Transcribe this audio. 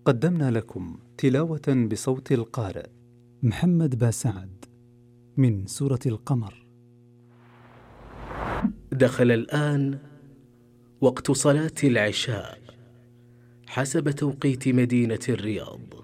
قدمنا لكم تلاوة بصوت القارئ محمد باسعد من سورة القمر. دخل الآن وقت صلاة العشاء حسب توقيت مدينة الرياض.